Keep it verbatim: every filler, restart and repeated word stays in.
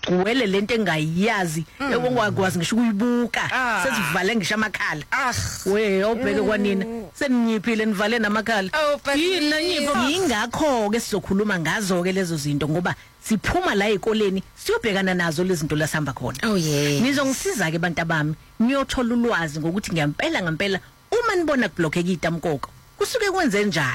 kugcwele lento engayiyazi ewongakwazi ngisho ukuyibuka sesivale ngisho amakhala we awubheke kwanina seninyiphile nivale namakhala yini nanyipho ingakho ke sizokhuluma ngazo ke lezo zinto ngoba siphuma la ezikoleni siyobhekana nazo lezi zinto lasihamba khona oh yeah nizongisiza ke bantu bami niyothola ulwazi ngokuthi ngempela ngempela uma nibona kublockeke itamkoko kusuke kwenze njani.